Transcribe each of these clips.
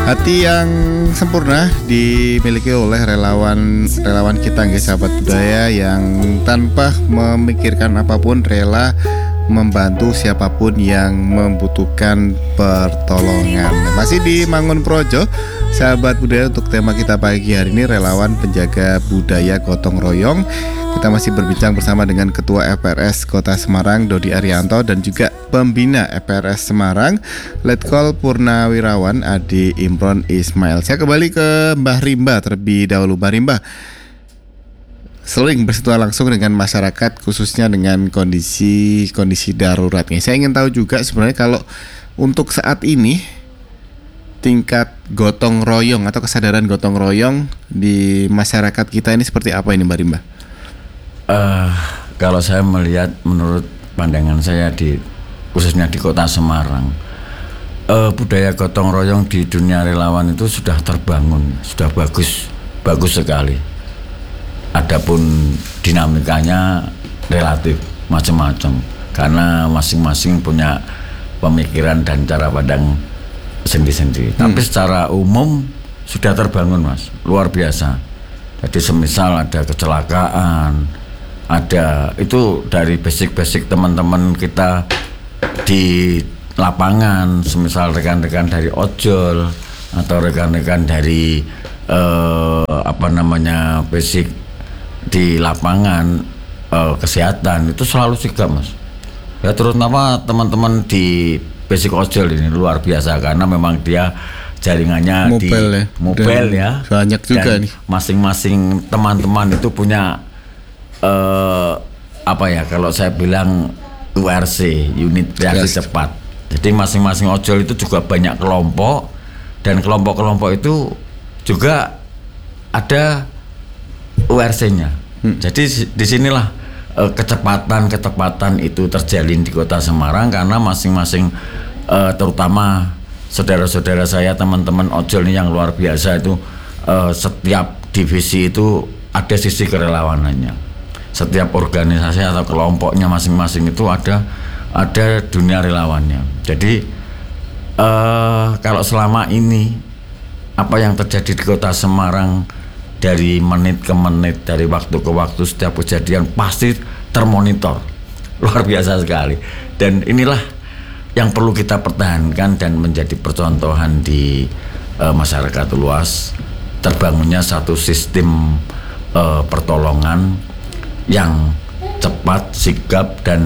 Hati yang sempurna dimiliki oleh relawan kita, guys, sahabat budaya, yang tanpa memikirkan apapun rela membantu siapapun yang membutuhkan pertolongan. Masih di Mangun Projo, sahabat budaya, untuk tema kita pagi hari ini relawan penjaga budaya gotong royong. Kita masih berbincang bersama dengan Ketua FPRS Kota Semarang Dodi Arianto dan juga Pembina FPRS Semarang Letkol Purnawirawan Adi Imron Ismail. Saya kembali ke Mbah Rimba terlebih dahulu. Mbah Rimba sering bersentuhan langsung dengan masyarakat, khususnya dengan kondisi darurat. Saya ingin tahu juga sebenarnya kalau untuk saat ini tingkat gotong royong atau kesadaran gotong royong di masyarakat kita ini seperti apa ini, Mbak Rimba? Kalau saya melihat, menurut pandangan saya khususnya di Kota Semarang, budaya gotong royong di dunia relawan itu sudah terbangun, sudah bagus sekali. Adapun dinamikanya relatif macam-macam karena masing-masing punya pemikiran dan cara pandang sendiri-sendiri. Tapi secara umum sudah terbangun, Mas, luar biasa. Jadi semisal ada kecelakaan, ada itu dari basic teman-teman kita di lapangan, semisal rekan-rekan dari ojol atau rekan-rekan dari basic di lapangan kesehatan, itu selalu sigap, Mas. Ya, terutama teman-teman di basic ojol ini luar biasa karena memang dia jaringannya mobile ya. Banyak juga dan nih. Masing-masing teman-teman itu punya kalau saya bilang URC, unit reaksi cepat. Jadi masing-masing ojol itu juga banyak kelompok, dan kelompok-kelompok itu juga ada URC-nya. Jadi disinilah ketepatan itu terjalin di Kota Semarang karena masing-masing terutama saudara-saudara saya, teman-teman ojol ini yang luar biasa itu, setiap divisi itu ada sisi kerelawanannya. Setiap organisasi atau kelompoknya masing-masing itu ada dunia relawannya. Jadi kalau selama ini apa yang terjadi di Kota Semarang, dari menit ke menit, dari waktu ke waktu, setiap kejadian pasti termonitor, luar biasa sekali. Dan inilah yang perlu kita pertahankan dan menjadi percontohan di masyarakat luas, terbangunnya satu sistem pertolongan yang cepat, sigap, dan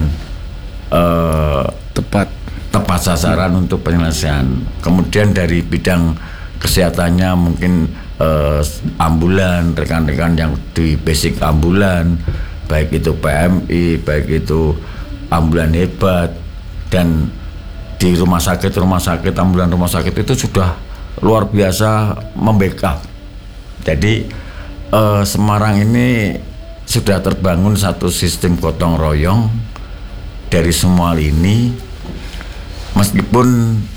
tepat sasaran untuk penyelesaian. Kemudian dari bidang kesehatannya mungkin ambulan, rekan-rekan yang di basic ambulan, baik itu PMI, baik itu ambulan hebat, dan di rumah sakit ambulan rumah sakit itu sudah luar biasa membackup. Jadi Semarang ini sudah terbangun satu sistem gotong royong dari semua lini, meskipun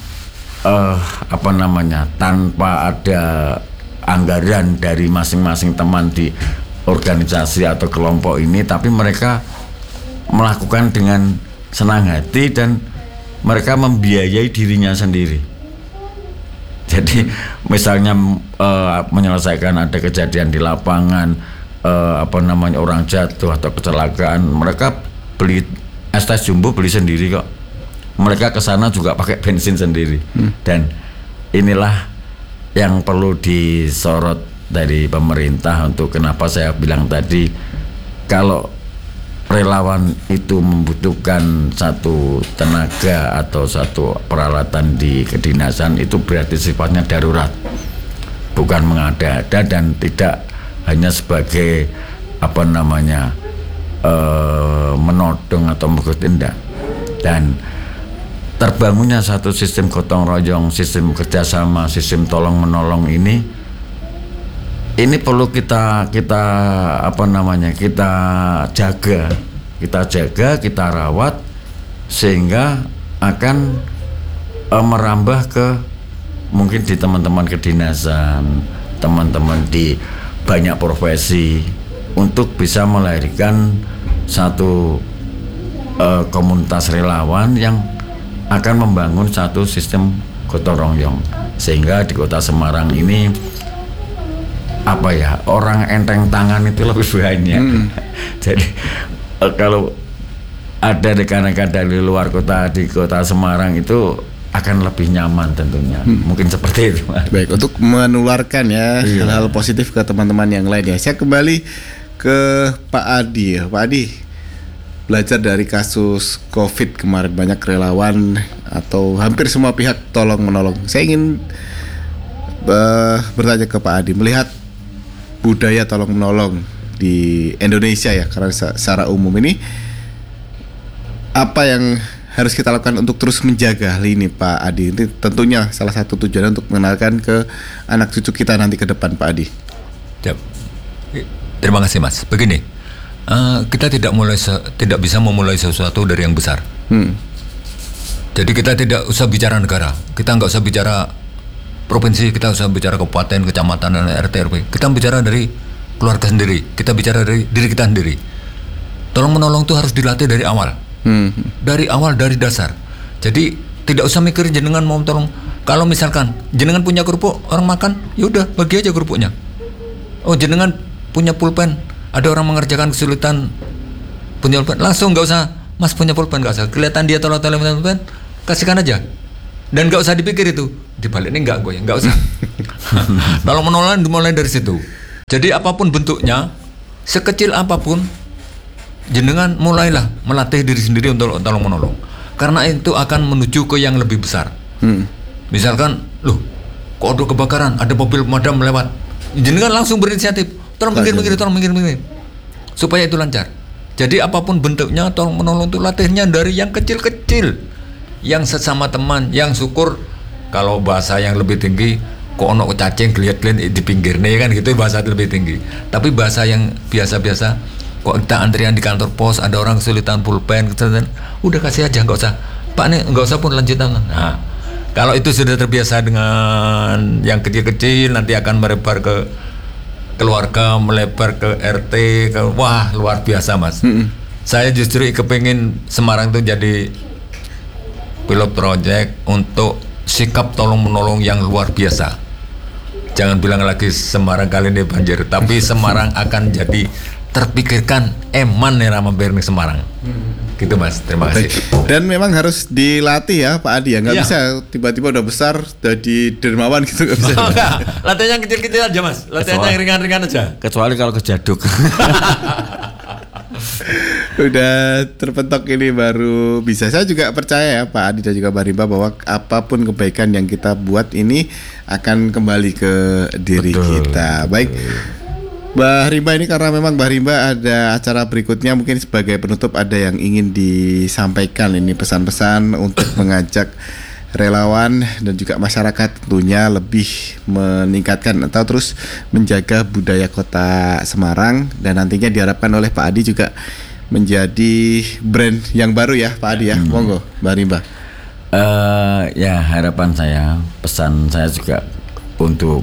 tanpa ada anggaran dari masing-masing teman di organisasi atau kelompok ini, tapi mereka melakukan dengan senang hati dan mereka membiayai dirinya sendiri. Jadi misalnya menyelesaikan ada kejadian di lapangan, orang jatuh atau kecelakaan, mereka beli es teh jumbo, beli sendiri kok. Mereka ke sana juga pakai bensin sendiri. Dan inilah yang perlu disorot dari pemerintah, untuk kenapa saya bilang tadi, kalau relawan itu membutuhkan satu tenaga atau satu peralatan di kedinasan, itu berarti sifatnya darurat, bukan mengada-ada dan tidak hanya sebagai menodong atau bertindak. Dan terbangunnya satu sistem gotong royong, sistem kerjasama, sistem tolong menolong ini perlu kita jaga, kita rawat, sehingga akan merambah ke mungkin di teman-teman kedinasan, teman-teman di banyak profesi, untuk bisa melahirkan satu komunitas relawan yang akan membangun satu sistem gotong royong. sehingga di Kota Semarang ini apa ya, orang enteng tangan itu lebih banyak. Jadi kalau ada rekan-rekan dari luar kota di Kota Semarang itu akan lebih nyaman tentunya. Mungkin seperti itu. Baik, untuk menularkan ya hal-hal positif ke teman-teman yang lain ya. Saya kembali ke Pak Adi ya. Pak Adi, belajar dari kasus COVID kemarin, banyak relawan atau hampir semua pihak tolong menolong. Saya ingin bertanya ke Pak Adi, melihat budaya tolong menolong di Indonesia ya, karena secara umum ini apa yang harus kita lakukan untuk terus menjaga hal ini, Pak Adi? Ini tentunya salah satu tujuan untuk mengenalkan ke anak cucu kita nanti ke depan, Pak Adi. Terima kasih, Mas. Begini, kita tidak bisa memulai sesuatu dari yang besar. Jadi kita tidak usah bicara negara, kita nggak usah bicara provinsi, kita usah bicara kabupaten, kecamatan, dan RT RW. Kita bicara dari keluarga sendiri, kita bicara dari diri kita sendiri. Tolong menolong itu harus dilatih dari awal. Dari awal, dari dasar. Jadi tidak usah mikir jenengan mau tolong. Kalau misalkan jenengan punya kerupuk, orang makan, ya udah bagi aja kerupuknya. Oh, jenengan punya pulpen, ada orang mengerjakan kesulitan punya pulpen, langsung nggak usah, Mas punya pulpen, nggak usah kelihatan dia tolong pulpen, kasihkan aja. Dan nggak usah dipikir itu dibalik ini nggak gue, nggak usah. Kalau menolong dimulai dari situ. Jadi apapun bentuknya, sekecil apapun, jenengan mulailah melatih diri sendiri untuk tolong menolong, karena itu akan menuju ke yang lebih besar. Misalkan, loh, kok ada kebakaran, ada mobil pemadam lewat, jenengan langsung berinisiatif, tolong minggir, supaya itu lancar. Jadi apapun bentuknya, tolong menolong itu latihnya dari yang kecil-kecil, yang sesama teman, yang syukur. Kalau bahasa yang lebih tinggi, kok ono cacing geliat-geliat di pinggir nih kan gitu, bahasa lebih tinggi. Tapi bahasa yang biasa-biasa, kok kita antrian di kantor pos, ada orang kesulitan pulpen, udah kasih aja, nggak usah, Pak nih nggak usah pun lanjutan. Nah, kalau itu sudah terbiasa dengan yang kecil-kecil, nanti akan melebar ke keluarga, melebar ke RT, wah luar biasa, Mas. Saya justru kepingin Semarang itu jadi pilot project untuk sikap tolong menolong yang luar biasa. Jangan bilang lagi Semarang kali ini banjir, tapi Semarang akan jadi terpikirkan eman nih mampir nih Semarang. Gitu, Mas, terima kasih. Dan memang harus dilatih ya Pak Adi ya, nggak bisa tiba-tiba udah besar jadi dermawan gitu, nggak bisa. Latihan yang kecil-kecil aja, Mas, latihan yang ringan-ringan aja. Kecuali kalau kejeduk. Udah terpentok ini baru bisa. Saya juga percaya ya Pak Adi dan juga Mbak Rimba bahwa apapun kebaikan yang kita buat ini akan kembali ke diri kita. Baik, Mbak Rimba, ini karena memang Mbak Rimba ada acara berikutnya, mungkin sebagai penutup ada yang ingin disampaikan, ini pesan-pesan untuk mengajak relawan dan juga masyarakat tentunya lebih meningkatkan atau terus menjaga budaya Kota Semarang, dan nantinya diharapkan oleh Pak Adi juga menjadi brand yang baru ya Pak Adi ya. Monggo Mbak Rimba. Ya, harapan saya, pesan saya juga untuk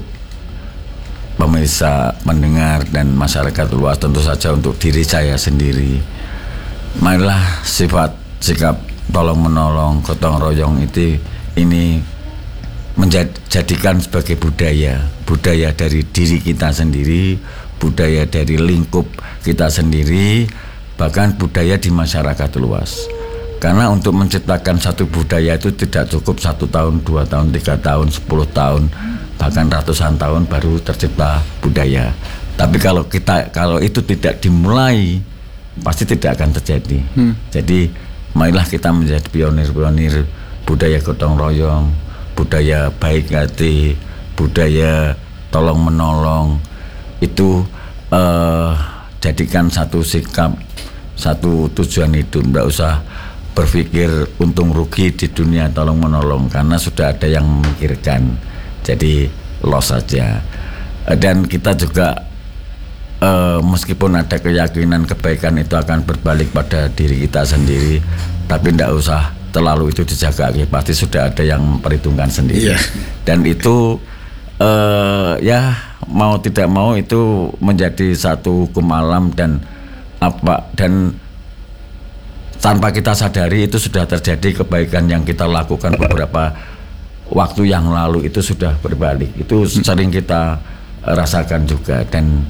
pemirsa, pendengar dan masyarakat luas, tentu saja untuk diri saya sendiri. Marilah sikap tolong menolong, gotong royong ini menjadikan sebagai budaya dari diri kita sendiri, budaya dari lingkup kita sendiri, bahkan budaya di masyarakat luas. Karena untuk menciptakan satu budaya itu tidak cukup 1 tahun, 2 tahun, 3 tahun, 10 tahun, bahkan ratusan tahun baru tercipta budaya. Tapi kalau itu tidak dimulai, pasti tidak akan terjadi. Jadi marilah kita menjadi pionir-pionir budaya gotong royong, budaya baik hati, budaya tolong menolong. Itu jadikan satu sikap, satu tujuan hidup. Tidak usah berpikir untung rugi di dunia tolong menolong, karena sudah ada yang memikirkan. Jadi los saja. Dan kita juga meskipun ada keyakinan kebaikan itu akan berbalik pada diri kita sendiri, tapi tidak usah terlalu itu dijaga, pasti sudah ada yang memperhitungkan sendiri. Dan itu ya mau tidak mau itu menjadi satu hukum alam, dan tanpa kita sadari itu sudah terjadi kebaikan yang kita lakukan beberapa waktu yang lalu itu sudah berbalik. Itu sering kita rasakan juga. Dan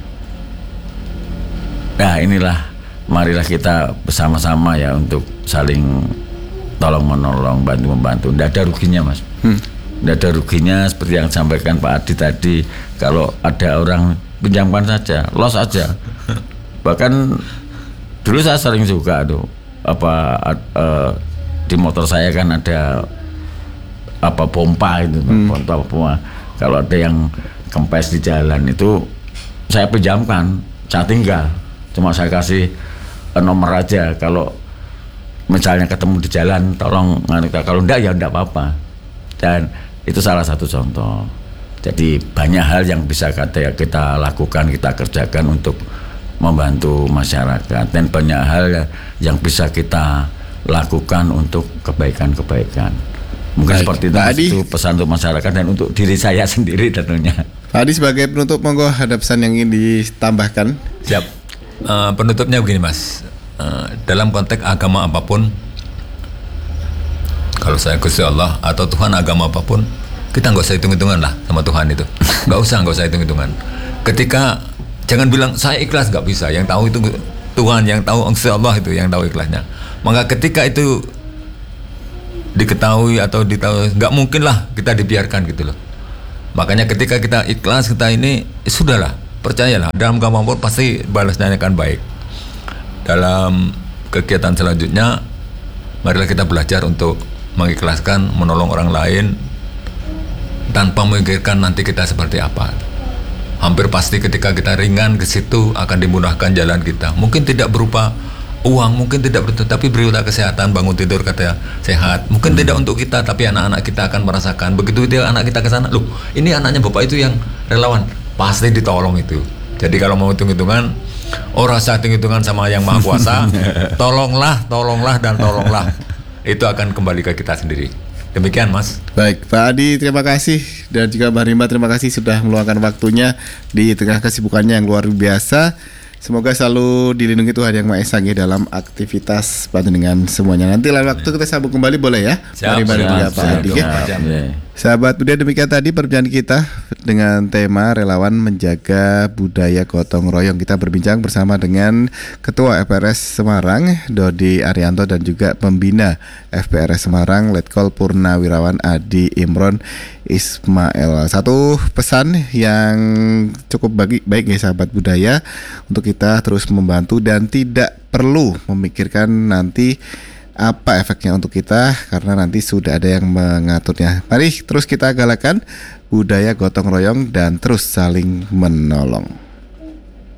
nah inilah, marilah kita bersama-sama ya untuk saling tolong menolong, bantu membantu. Tidak ada ruginya, Mas. Tidak ada ruginya, seperti yang disampaikan Pak Adi tadi. Kalau ada orang, pinjamkan saja, los aja. Bahkan dulu saya sering juga tuh di motor saya kan ada pompa itu, pompa. Kalau ada yang kempes di jalan itu saya pinjamkan, saya tinggal. Cuma saya kasih nomor aja, kalau misalnya ketemu di jalan tolong, kalau enggak ya enggak apa-apa. Dan itu salah satu contoh. Jadi banyak hal yang bisa kita lakukan, kita kerjakan untuk membantu masyarakat, dan banyak hal yang bisa kita lakukan untuk kebaikan-kebaikan. Mungkin seperti itu pesan untuk masyarakat dan untuk diri saya sendiri tentunya. Pak Adi sebagai penutup, monggo ada pesan yang ingin ditambahkan. Siap. Penutupnya begini, Mas. Dalam konteks agama apapun, kalau saya Gusti Allah atau Tuhan agama apapun, kita nggak usah hitung-hitungan lah sama Tuhan itu. Nggak usah hitung-hitungan. Ketika jangan bilang saya ikhlas, nggak bisa. Yang tahu itu Tuhan, yang tahu Gusti Allah itu yang tahu ikhlasnya. Maka ketika itu diketahui atau ditahu, nggak mungkin lah kita dibiarkan gitu loh. Makanya ketika kita ikhlas, kita ini sudahlah, percayalah, dalam agama pun pasti balasnya akan baik. Dalam kegiatan selanjutnya, marilah kita belajar untuk mengikhlaskan, menolong orang lain tanpa memikirkan nanti kita seperti apa. Hampir pasti ketika kita ringan ke situ akan dimudahkan jalan kita. Mungkin tidak berupa uang, mungkin tidak berupa, tapi berupa kesehatan, bangun tidur kata sehat. Mungkin tidak untuk kita, tapi anak-anak kita akan merasakan. Begitu dia anak kita ke sana, loh, ini anaknya bapak itu yang relawan, pasti ditolong itu. Jadi kalau mau hitung-hitungan, rasa hitung-hitungan sama yang Maha Kuasa, tolonglah dan tolonglah. Itu akan kembali ke kita sendiri. Demikian, Mas. Baik, Pak Adi terima kasih, dan juga Mbak Rimba terima kasih sudah meluangkan waktunya di tengah kesibukannya yang luar biasa. Semoga selalu dilindungi Tuhan Yang Maha Esa dalam aktivitas panjenengan semuanya. Nanti lain waktu kita sambung kembali, boleh ya? Siap, Mari juga Pak Adi. Sahabat budaya, demikian tadi perbincangan kita dengan tema relawan menjaga budaya gotong royong. Kita berbincang bersama dengan Ketua FPRS Semarang Dodi Arianto dan juga Pembina FPRS Semarang Letkol Purnawirawan Adi Imron Ismail. Satu pesan yang cukup baik ya sahabat budaya, untuk kita terus membantu dan tidak perlu memikirkan nanti apa efeknya untuk kita, karena nanti sudah ada yang mengaturnya. Mari terus kita galakan budaya gotong royong dan terus saling menolong.